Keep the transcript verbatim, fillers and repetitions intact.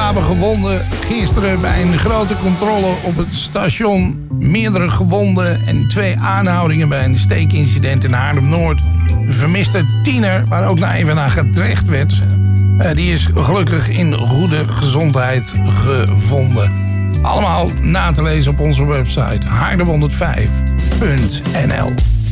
Dagen gewonden. Gisteren bij een grote controle op het station. Meerdere gewonden en twee aanhoudingen bij een steekincident in Haarlem-Noord. De vermiste tiener, waar ook nou even naar gedreigd werd... Uh, die is gelukkig in goede gezondheid gevonden. Allemaal na te lezen op onze website haarlem honderdvijf punt n l.